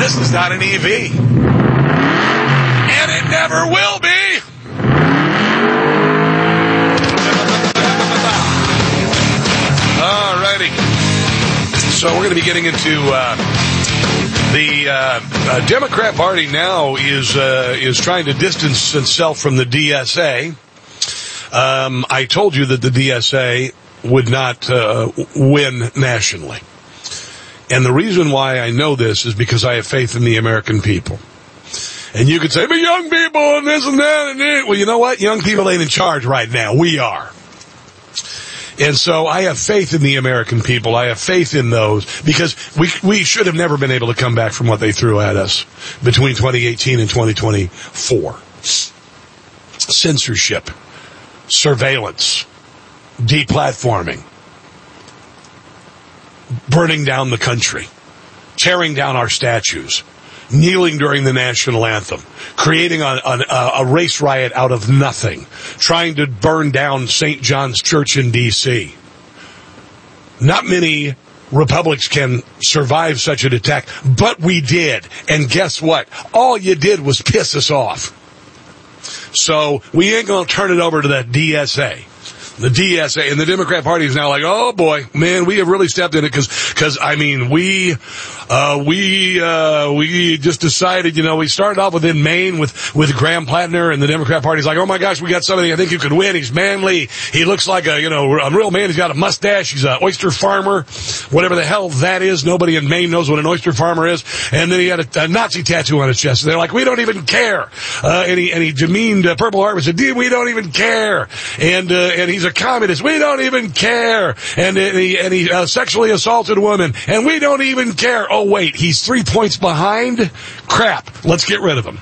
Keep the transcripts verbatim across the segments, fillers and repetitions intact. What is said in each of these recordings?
This is not an E V. And it never will be. All righty. So we're going to be getting into uh, the uh, uh, Democrat Party now is uh, is trying to distance itself from the D S A. Um, I told you that the D S A would not uh, win nationally. And the reason why I know this is because I have faith in the American people. And you could say, but young people and this and that and that. Well, you know what? Young people ain't in charge right now. We are. And so I have faith in the American people. I have faith in those because we we should have never been able to come back from what they threw at us between twenty eighteen and twenty twenty-four. Censorship, surveillance, deplatforming, burning down the country, tearing down our statues, kneeling during the national anthem, creating a, a, a race riot out of nothing, trying to burn down Saint John's Church in D C Not many republics can survive such an attack, but we did. And guess what? All you did was piss us off. So we ain't going to turn it over to the D S A. The D S A and the Democrat Party is now like, oh boy, man, we have really stepped in it because, because I mean, we, uh, we, uh, we just decided, you know, we started off within Maine with, with Graham Plattner, and the Democrat Party's like, oh my gosh, we got somebody I think you could win. He's manly. He looks like a, you know, a real man. He's got a mustache. He's an oyster farmer, whatever the hell that is. Nobody in Maine knows what an oyster farmer is. And then he had a, a Nazi tattoo on his chest. And they're like, we don't even care. Uh, and he, and he demeaned uh, Purple Heart and said, dude, we don't even care. And, uh, and he's a communist. We don't even care. And, and he, and he uh, sexually assaulted a woman. And we don't even care. Oh, wait, he's three points behind? Crap. Let's get rid of him.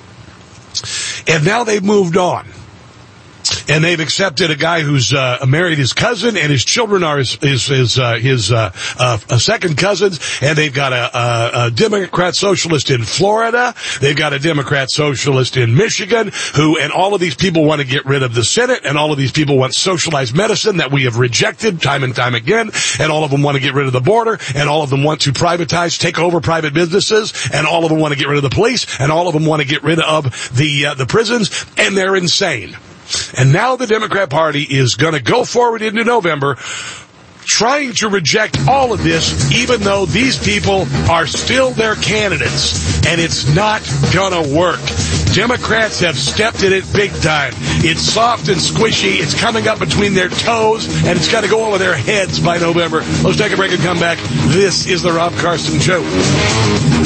And now they've moved on. And they've accepted a guy who's uh, married his cousin, and his children are his his his, uh, his uh, uh, second cousins. And they've got a, a, a Democrat socialist in Florida. They've got a Democrat socialist in Michigan. Who and all of these people want to get rid of the Senate, and all of these people want socialized medicine that we have rejected time and time again. And all of them want to get rid of the border, and all of them want to privatize, take over private businesses, and all of them want to get rid of the police, and all of them want to get rid of the uh, the prisons. And they're insane. And now the Democrat Party is going to go forward into November trying to reject all of this, even though these people are still their candidates. And it's not going to work. Democrats have stepped in it big time. It's soft and squishy. It's coming up between their toes, and it's got to go over their heads by November. Let's take a break and come back. This is the Rob Carson Show.